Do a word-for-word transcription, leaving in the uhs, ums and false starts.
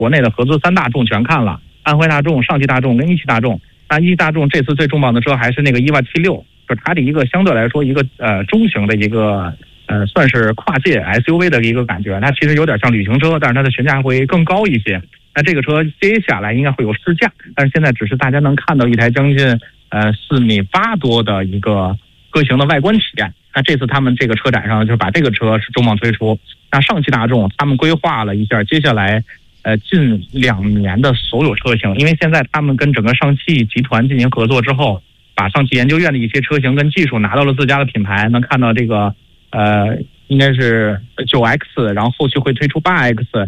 国内的合资三大众全看了，安徽大众、上汽大众跟一汽大众。那一汽大众这次最重磅的车还是那个 E V A 七六，就是它的一个相对来说一个呃中型的一个呃算是跨界 S U V 的一个感觉，它其实有点像旅行车，但是它的悬架会更高一些。那这个车接下来应该会有试驾，但是现在只是大家能看到一台将近呃四米八多的一个车型的外观体验。那这次他们这个车展上就把这个车是重磅推出。那上汽大众他们规划了一下接下来呃近两年的所有车型，因为现在他们跟整个上汽集团进行合作之后，把上汽研究院的一些车型跟技术拿到了自家的品牌，能看到这个呃应该是九 X， 然后后续会推出八 X。